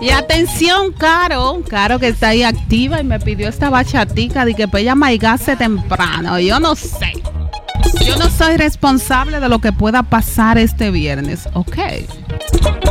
Y atención, Caro que está ahí activa y me pidió esta bachatica de que pues ella maigase temprano. Yo no sé. Yo no soy responsable de lo que pueda pasar este viernes, ¿ok?